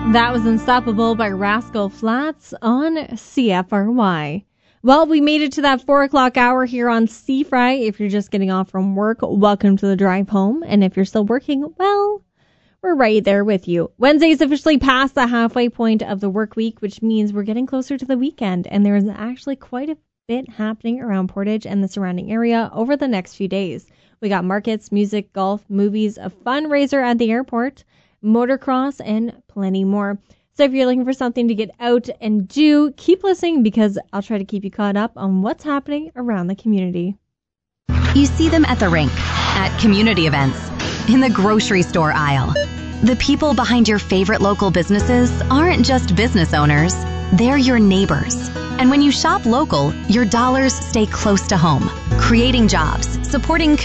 That was Unstoppable by Rascal Flatts on CFRY. Well, we made it to that 4 o'clock hour here on C-Fry. If you're just getting off from work, welcome to the drive home. And if you're still working, well, we're right there with you. Wednesday is officially past the halfway point of the work week, which means we're getting closer to the weekend. And there is actually quite a bit happening around Portage and the surrounding area over the next few days. We got markets, music, golf, movies, a fundraiser at the airport, motocross, and plenty more. So if you're looking for something to get out and do, keep listening because I'll try to keep you caught up on what's happening around the community. You see them at the rink, at community events, in the grocery store aisle. The people behind your favorite local businesses aren't just business owners, they're your neighbors. And when you shop local, your dollars stay close to home, creating jobs, supporting